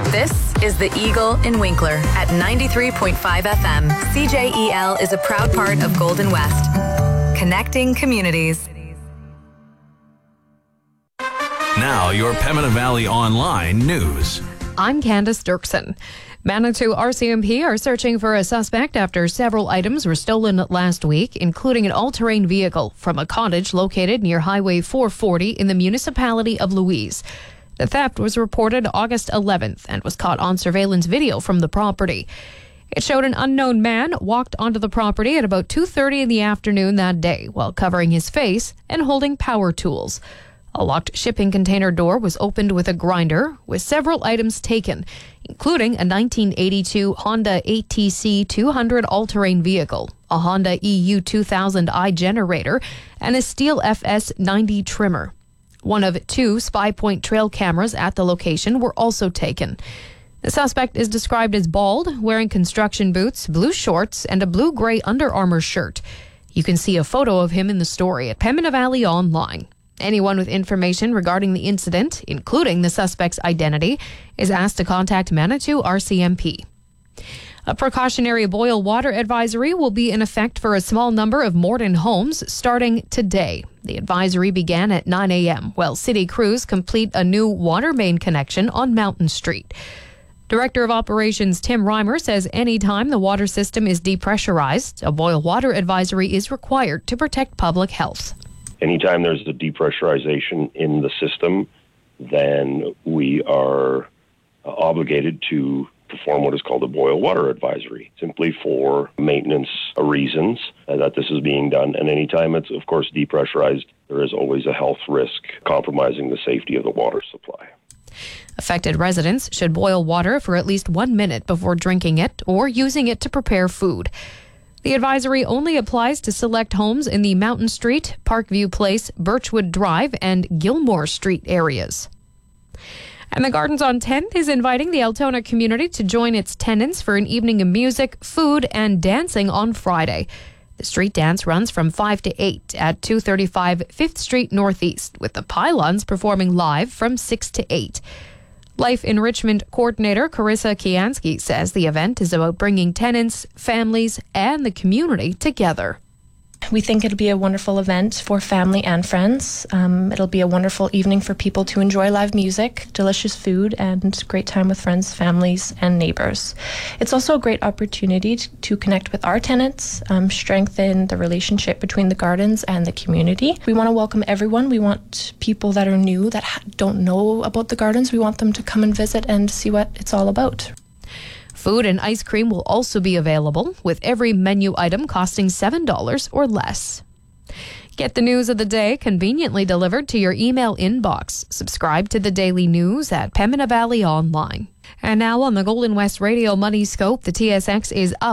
This is the Eagle in Winkler at 93.5 FM. CJEL is a proud part of Golden West. Connecting communities. Now, your Pembina Valley Online news. I'm Candace Dirksen. Manitou RCMP are searching for a suspect after several items were stolen last week, including an all-terrain vehicle from a cottage located near Highway 440 in the municipality of Louise. The theft was reported August 11th and was caught on surveillance video from the property. It showed an unknown man walked onto the property at about 2:30 in the afternoon that day while covering his face and holding power tools. A locked shipping container door was opened with a grinder, with several items taken, including a 1982 Honda ATC 200 all-terrain vehicle, a Honda EU 2000i generator, and a Steel FS 90 trimmer. One of 2 Spy-Point trail cameras at the location were also taken. The suspect is described as bald, wearing construction boots, blue shorts, and a blue-gray Under Armour shirt. You can see a photo of him in the story at Pembina Valley Online. Anyone with information regarding the incident, including the suspect's identity, is asked to contact Manitou RCMP. A precautionary boil water advisory will be in effect for a small number of Morden homes starting today. The advisory began at 9 a.m. while city crews complete a new water main connection on Mountain Street. Director of Operations Tim Reimer says anytime the water system is depressurized, a boil water advisory is required to protect public health. Anytime there's a depressurization in the system, then we are obligated to perform what is called a boil water advisory, simply for maintenance reasons that this is being done. And anytime it's, of course, depressurized, there is always a health risk compromising the safety of the water supply. Affected residents should boil water for at least 1 minute before drinking it or using it to prepare food. The advisory only applies to select homes in the Mountain Street, Parkview Place, Birchwood Drive, and Gilmore Street areas. And the Gardens on 10th is inviting the Altona community to join its tenants for an evening of music, food, and dancing on Friday. The street dance runs from 5 to 8 at 235 5th Street Northeast, with the Pylons performing live from 6 to 8. Life Enrichment Coordinator Carissa Kiansky says the event is about bringing tenants, families, and the community together. We think it'll be a wonderful event for family and friends. It'll be a wonderful evening for people to enjoy live music, delicious food, and great time with friends, families, and neighbors. It's also a great opportunity to connect with our tenants, strengthen the relationship between the Gardens and the community. We want to welcome everyone. We want people that are new, that don't know about the Gardens. We want them to come and visit and see what it's all about. Food and ice cream will also be available, with every menu item costing $7 or less. Get the news of the day conveniently delivered to your email inbox. Subscribe to the daily news at Pembina Valley Online. And now on the Golden West Radio Money Scope, the TSX is up